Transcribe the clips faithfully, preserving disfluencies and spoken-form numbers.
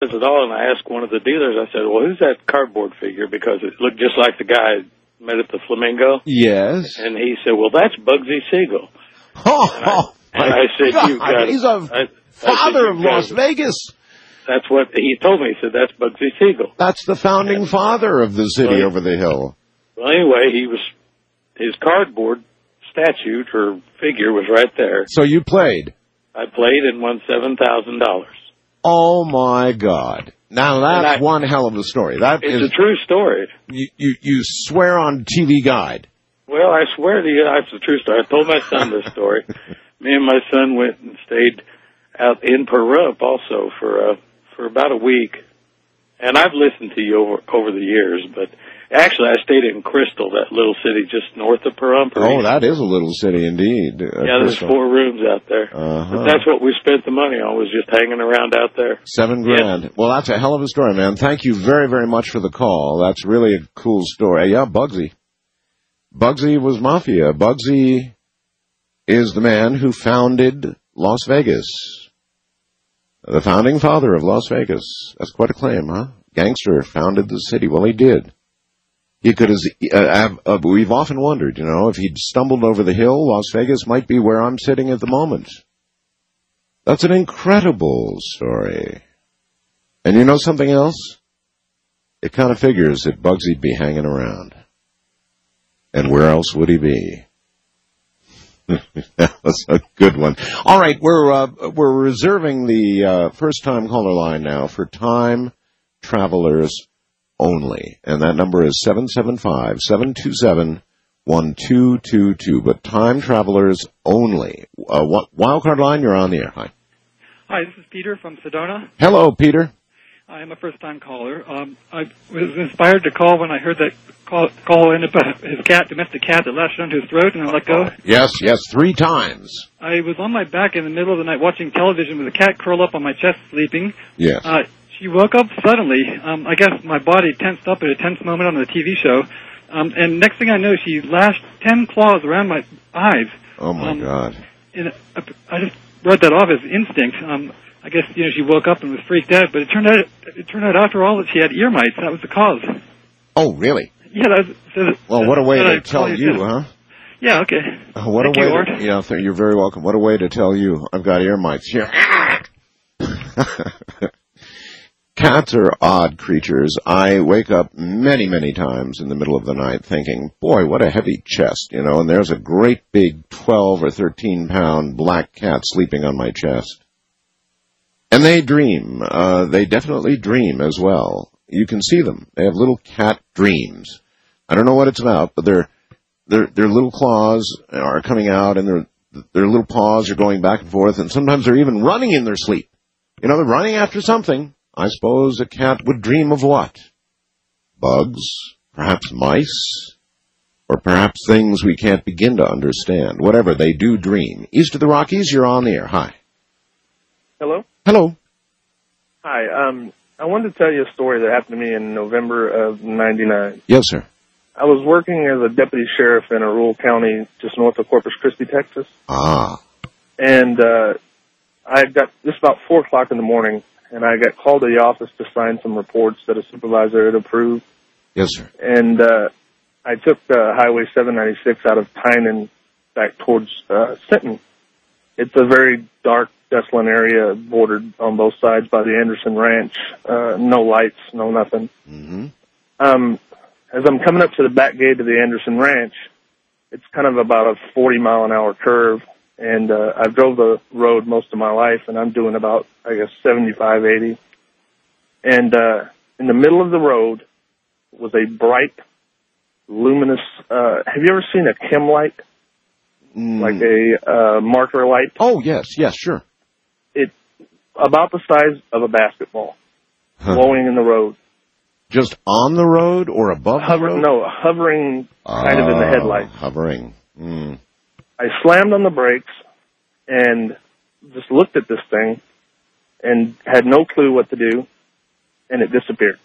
happens at all, and I asked one of the dealers, I said, well, who's that cardboard figure? Because it looked just like the guy I met at the Flamingo. Yes. And he said, well, that's Bugsy Siegel. Oh, and I, and I said, God, you've got he's a I, father I of Las Vegas. That's what he told me. He said, that's Bugsy Siegel. That's the founding and, father of the city well, over the hill. Well, anyway, he was, his cardboard statue or figure was right there. So you played? I played and won seven thousand dollars. Oh, my God. Now, that's I, one hell of a story. That it's is, a true story. You, you, you swear on T V Guide. Well, I swear to you, it's a true story. I told my son this story. Me and my son went and stayed out in Pahrump also for uh, for about a week. And I've listened to you over, over the years, but actually I stayed in Crystal, that little city just north of Pahrump. Oh, that is a little city indeed. Uh, yeah, there's Crystal. four rooms out there. Uh-huh. But that's what we spent the money on, was just hanging around out there. Seven grand. Yes. Well, that's a hell of a story, man. Thank you very, very much for the call. That's really a cool story. Yeah, Bugsy. Bugsy was mafia. Bugsy is the man who founded Las Vegas. The founding father of Las Vegas. That's quite a claim, huh? Gangster founded the city. Well, he did. He could have, uh, have, uh, we've often wondered, you know, if he'd stumbled over the hill, Las Vegas might be where I'm sitting at the moment. That's an incredible story. And you know something else? It kind of figures that Bugsy'd be hanging around. And where else would he be? That was a good one. All right, we're uh, we're reserving the uh, first-time caller line now for time travelers only, and that number is seven seven five, seven two seven, one two two two. But time travelers only. Uh, what, wildcard line? You're on the air. Hi. Hi, this is Peter from Sedona. Hello, Peter. I am a first-time caller. Um, I was inspired to call when I heard that call, call ended up his cat, domestic cat, that lashed onto his throat and I let go. Yes, yes, three times. I was on my back in the middle of the night watching television with a cat curled up on my chest sleeping. Yes. Uh, she woke up suddenly. Um, I guess my body tensed up at a tense moment on the T V show. Um, and next thing I know, she lashed ten claws around my eyes. Oh, my um, God. And I just wrote that off as instinct. Um, I guess, you know, she woke up and was freaked out, but it turned out, it turned out after all that she had ear mites. That was the cause. Oh, really? Yeah, that was, so that, well, what a way to I tell you, did. huh? Yeah, okay. Uh, what Thank a way you, Ord. to, yeah, th- you're very welcome. What a way to tell you I've got ear mites here. Cats are odd creatures. I wake up many, many times in the middle of the night thinking, boy, what a heavy chest, you know, and there's a great big twelve or thirteen pound black cat sleeping on my chest. And they dream. Uh, they definitely dream as well. You can see them. They have little cat dreams. I don't know what it's about, but their their their little claws are coming out, and their their little paws are going back and forth, and sometimes they're even running in their sleep. You know, they're running after something. I suppose a cat would dream of what? Bugs? Perhaps mice? Or perhaps things we can't begin to understand. Whatever, they do dream. East of the Rockies, you're on the air. Hi. Hello? Hello. Hi. Um, I wanted to tell you a story that happened to me in November of ninety-nine. Yes, sir. I was working as a deputy sheriff in a rural county just north of Corpus Christi, Texas. Ah. And uh, I got, this was about four o'clock in the morning, and I got called to the office to sign some reports that a supervisor had approved. Yes, sir. And uh, I took uh, Highway seven ninety-six out of Tynan back towards uh, Sinton. It's a very dark, desolate area bordered on both sides by the Anderson Ranch. Uh, no lights, no nothing. Mm-hmm. Um, as I'm coming up to the back gate of the Anderson Ranch, it's kind of about a forty mile an hour curve. And uh, I've drove the road most of my life, and I'm doing about, I guess, seventy-five, eighty. And uh, in the middle of the road was a bright, luminous, uh, have you ever seen a chem light? Mm. Like a uh, marker light? Oh, yes, yes, sure. It's about the size of a basketball, huh. glowing in the road. Just on the road or above Hover, the road? No, hovering kind uh, of in the headlights. Hovering. Mm. I slammed on the brakes and just looked at this thing and had no clue what to do, and it disappeared.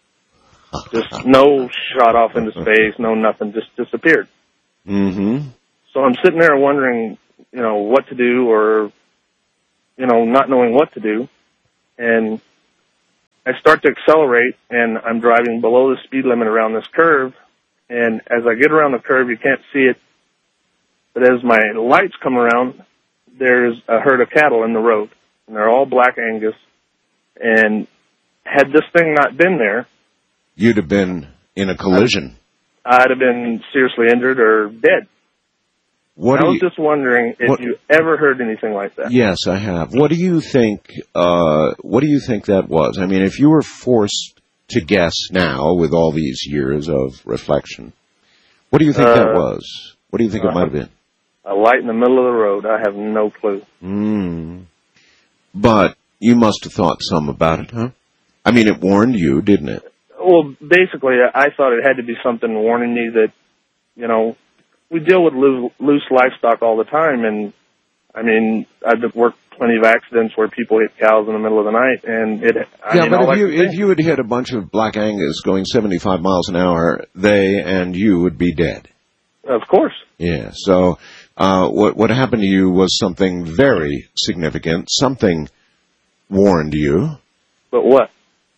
Just no shot off into space, no nothing, just disappeared. Mm-hmm. So I'm sitting there wondering, you know, what to do or, you know, not knowing what to do. And I start to accelerate, and I'm driving below the speed limit around this curve. And as I get around the curve, you can't see it, but as my lights come around, there's a herd of cattle in the road, and they're all black Angus. And had this thing not been there, you'd have been in a collision. I'd have been seriously injured or dead. What I was you, just wondering if what, you ever heard anything like that. Yes, I have. What do you think? Uh, what do you think that was? I mean, if you were forced to guess now, with all these years of reflection, what do you think uh, that was? What do you think uh, it might have been? A light in the middle of the road. I have no clue. Mm. But you must have thought some about it, huh? I mean, it warned you, didn't it? Well, basically, I thought it had to be something warning me that, you know, we deal with loose, loose livestock all the time, and, I mean, I've worked plenty of accidents where people hit cows in the middle of the night, and it... I yeah, mean, but if like you, if you had hit a bunch of black Angus going seventy-five miles an hour, they and you would be dead. Of course. Yeah, so uh, what, what happened to you was something very significant. Something warned you. But what?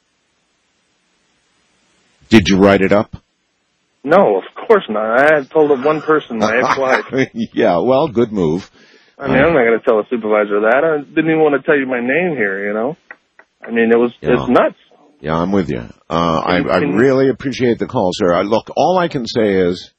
Did you write it up? No, of course not. I had told one person, my ex-wife. Yeah, well, good move. I mean, I'm not going to tell a supervisor that. I didn't even want to tell you my name here, you know. I mean, it was yeah. it's nuts. Yeah, I'm with you. Uh, I, I really appreciate the call, sir. I, look, all I can say is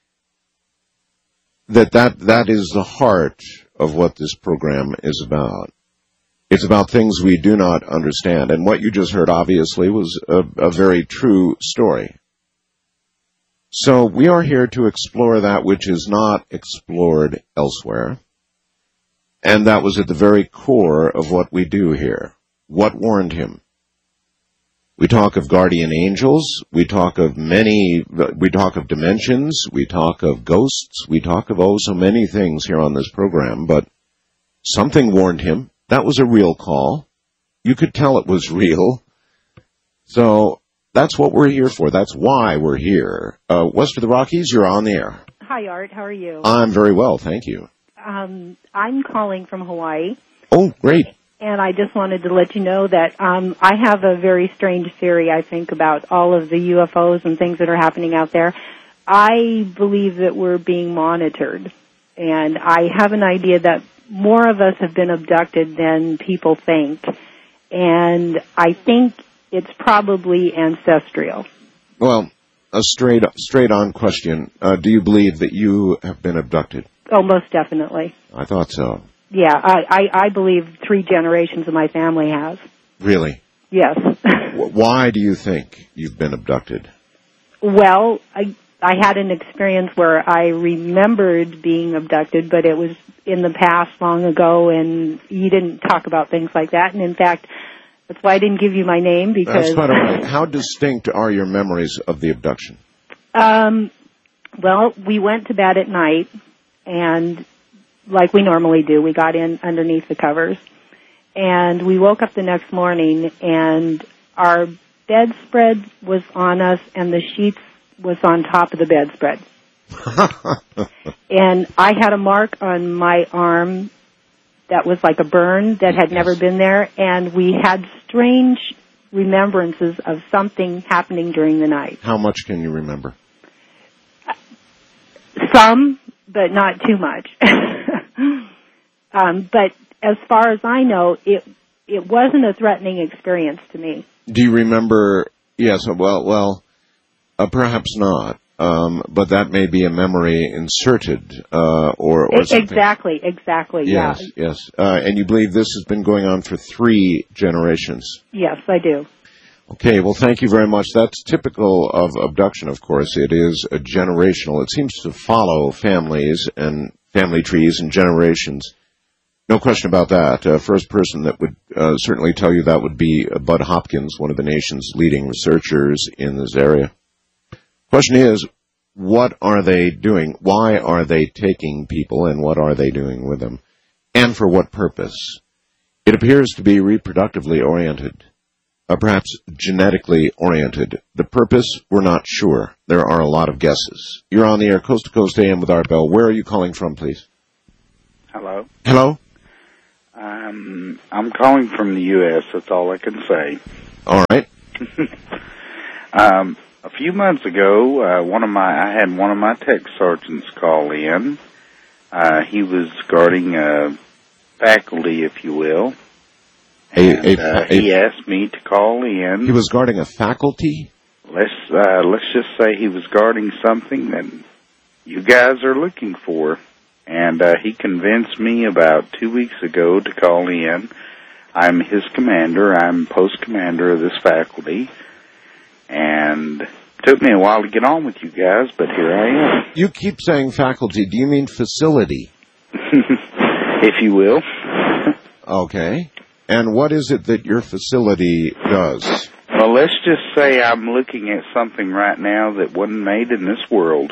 that, that that is the heart of what this program is about. It's about things we do not understand. And what you just heard, obviously, was a, a very true story. So we are here to explore that which is not explored elsewhere. And that was at the very core of what we do here. What warned him? We talk of guardian angels. We talk of many, we talk of dimensions. We talk of ghosts. We talk of, oh, so many things here on this program. But something warned him. That was a real call. You could tell it was real. So that's what we're here for. That's why we're here. Uh, West of the Rockies, you're on the air. Hi, Art. How are you? I'm very well, thank you. Um, I'm calling from Hawaii. Oh, great. And I just wanted to let you know that um, I have a very strange theory, I think, about all of the U F Os and things that are happening out there. I believe that we're being monitored. And I have an idea that more of us have been abducted than people think. And I think it's probably ancestral. Well, a straight straight on question. Uh, do you believe that you have been abducted? Oh, most definitely. I thought so. Yeah, I, I, I believe three generations of my family has. Really? Yes. Why do you think you've been abducted? Well, I I had an experience where I remembered being abducted, but it was in the past long ago, and you didn't talk about things like that. And in fact, that's why I didn't give you my name, because... That's quite all right. How distinct are your memories of the abduction? Um, well, we went to bed at night, and like we normally do, we got in underneath the covers, and we woke up the next morning, and our bedspread was on us, and the sheets was on top of the bedspread. And I had a mark on my arm that was like a burn that had never been there, and we had strange remembrances of something happening during the night. How much can you remember? Some, but not too much. um, but as far as I know, it it wasn't a threatening experience to me. Do you remember? Yes. Well, well, uh, perhaps not. Um, but that may be a memory inserted, uh, or, or something. Exactly, exactly, yes, yeah. Yes, uh, and you believe this has been going on for three generations? Yes, I do. Okay, well, thank you very much. That's typical of abduction, of course. It is a generational. It seems to follow families and family trees and generations. No question about that. Uh, first person that would uh, certainly tell you that would be uh, Bud Hopkins, one of the nation's leading researchers in this area. Question is, what are they doing? Why are they taking people, and what are they doing with them? And for what purpose? It appears to be reproductively oriented, uh, perhaps genetically oriented. The purpose, we're not sure. There are a lot of guesses. You're on the air, Coast to Coast A M with Art Bell. Where are you calling from, please? Hello. Hello? Um, I'm calling from the U S That's all I can say. All right. um, a few months ago, uh, one of my I had one of my tech sergeants call in. Uh, he was guarding uh, faculty, if you will. And, a, a, uh, a, he asked me to call in. He was guarding a faculty? Let's uh, let's just say he was guarding something that you guys are looking for. And uh, he convinced me about two weeks ago to call in. I'm his commander. I'm post commander of this faculty. And it took me a while to get on with you guys, but here I am. You keep saying faculty. Do you mean facility? If you will. Okay. And what is it that your facility does? Well, let's just say I'm looking at something right now that wasn't made in this world.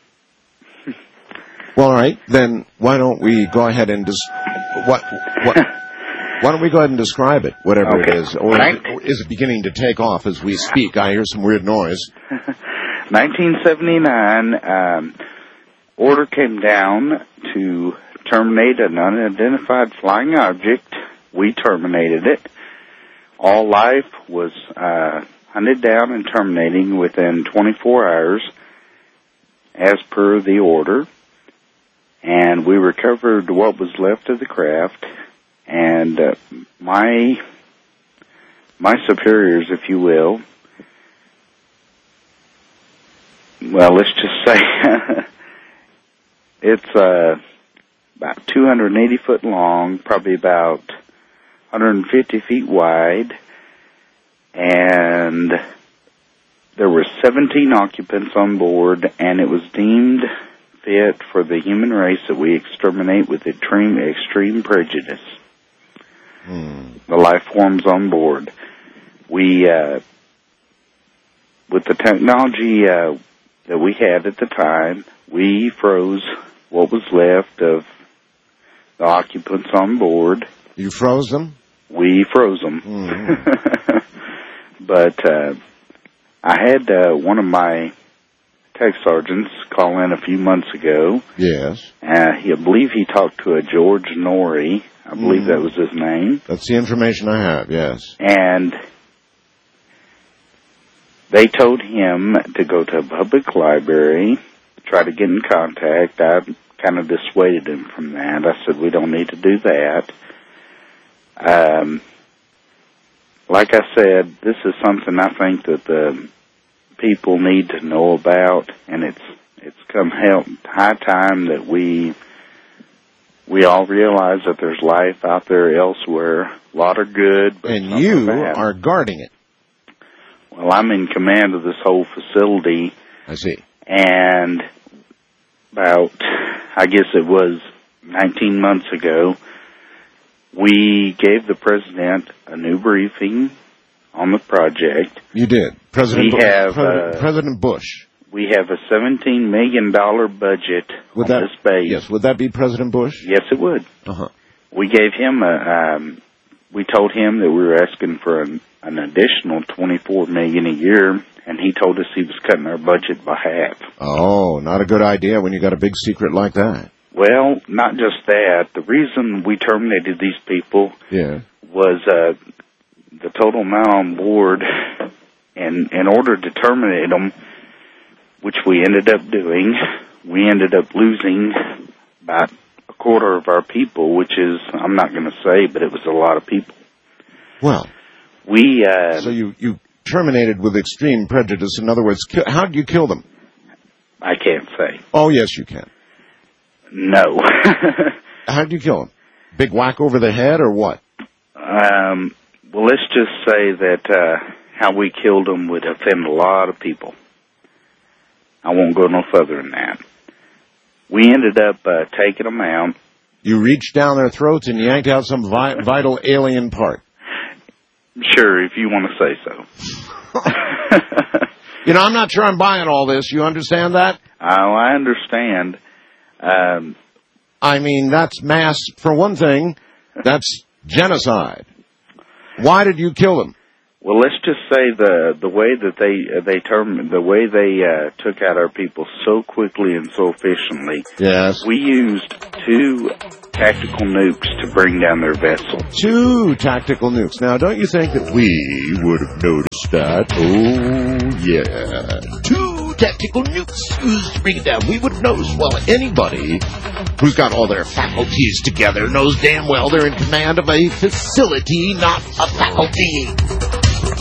Well, all right. Then why don't we go ahead and dis- what what why don't we go ahead and describe it, whatever okay. it is, or is it, or is it beginning to take off as we speak? I hear some weird noise. nineteen seventy-nine, um, order came down to terminate an unidentified flying object. We terminated it. All life was uh, hunted down and terminating within twenty-four hours, as per the order. And we recovered what was left of the craft. And uh, my my superiors, if you will, well, let's just say it's uh, about two hundred eighty foot long, probably about one hundred fifty feet wide, and there were seventeen occupants on board, and it was deemed fit for the human race that we exterminate with extreme, extreme prejudice. Hmm. The life forms on board. We, uh, with the technology uh, that we had at the time, we froze what was left of the occupants on board. You froze them? We froze them. Mm-hmm. But uh, I had uh, one of my tech sergeants call in a few months ago. Yes. Uh, he, I believe he talked to a George Norrie. I believe mm. that was his name. That's the information I have, yes. And they told him to go to a public library, try to get in contact. I kind of dissuaded him from that. I said, we don't need to do that. Um, like I said, this is something I think that the people need to know about, and it's it's come help, high time that we we all realize that there's life out there elsewhere. A lot are good, but and you bad. Are guarding it. Well, I'm in command of this whole facility. I see. And about, I guess it was nineteen months ago, we gave the president a new briefing on the project. You did. President, we Bu- have, President, uh, President Bush. We have a seventeen million dollars budget would on that, this base. Yes, would that be President Bush? Yes, it would. Uh-huh. We gave him a, um, we told him that we were asking for an, an additional twenty-four million dollars a year, and he told us he was cutting our budget by half. Oh, not a good idea when you got a big secret like that. Well, not just that. The reason we terminated these people yeah. was uh, the total amount on board, and in order to terminate them, which we ended up doing, we ended up losing about a quarter of our people, which is, I'm not going to say, but it was a lot of people. Well, we uh, so you, you terminated with extreme prejudice. In other words, ki- how did you kill them? I can't say. Oh, yes, you can. No. How did you kill them? Big whack over the head or what? Um, well, let's just say that uh, how we killed them would offend a lot of people. I won't go no further than that. We ended up uh, taking them out. You reached down their throats and yanked out some vi- vital alien part. Sure, if you want to say so. You know, I'm not sure I'm buying all this. You understand that? Oh, I understand. Um, I mean, that's mass, for one thing, that's genocide. Why did you kill them? Well, let's just say the the way that they uh, they term the way they uh, took out our people so quickly and so efficiently. Yes. We used two tactical nukes to bring down their vessel. Two tactical nukes. Now, don't you think that we would have noticed that? Oh, yeah. Two tactical nukes used to bring it down. We would have noticed. Well, anybody who's got all their faculties together knows damn well they're in command of a facility, not a faculty.